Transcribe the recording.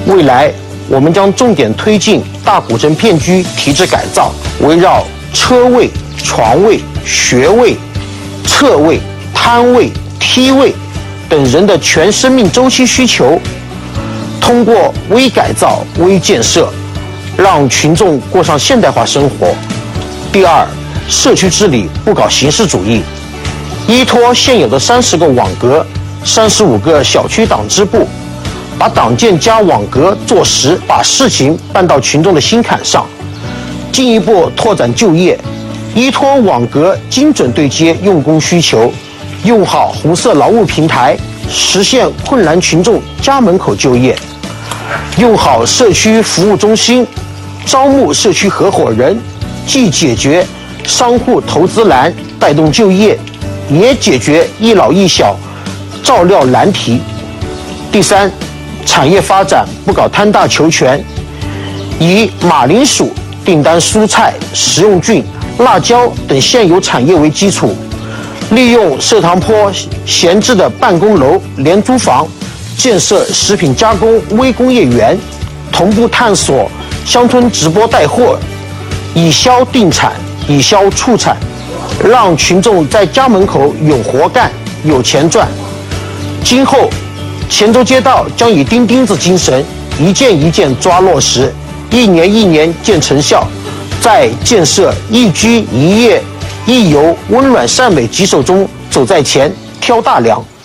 未来，我们将重点推进大古镇片区体制改造，围绕车位、床位、学位、厕位、摊位、梯位等人的全生命周期需求，通过微改造、微建设，让群众过上现代化生活。第二，社区治理不搞形式主义，依托现有的30个网格、35个小区党支部，把党建加网格做实，把事情办到群众的心坎上。进一步拓展就业，依托网格精准对接用工需求，用好红色劳务平台，实现困难群众家门口就业。用好社区服务中心，招募社区合伙人，既解决商户投资难带动就业，也解决一老一小照料难题。第三，产业发展不搞贪大求全，以马铃薯、订单蔬菜、食用菌、辣椒等现有产业为基础，利用社塘坡闲置的办公楼、廉租房，建设食品加工微工业园，同步探索乡村直播带货，以销定产，以销促产，让群众在家门口有活干、有钱赚。今后，黔州街道将以钉钉子精神，一件一件抓落实，一年一年见成效，在建设宜居宜业、宜游、温暖善美几手中走在前，挑大梁。